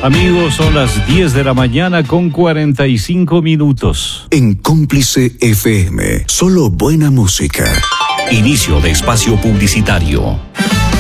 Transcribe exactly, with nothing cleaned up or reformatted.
Amigos, son las diez de la mañana con cuarenta y cinco minutos. En Cómplice F M, solo buena música. Inicio de espacio publicitario.